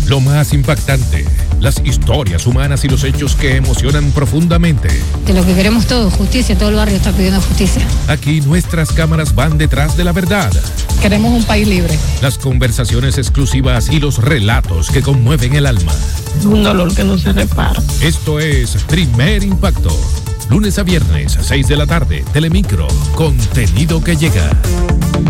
Lo más impactante, las historias humanas y los hechos que emocionan profundamente. De lo que queremos todos, justicia, todo el barrio está pidiendo justicia. Aquí nuestras cámaras van detrás de la verdad. Queremos un país libre. Las conversaciones exclusivas y los relatos que conmueven el alma. Un dolor que no se repara. Esto es Primer Impacto. Lunes a viernes a 6 de la tarde, Telemicro, contenido que llega.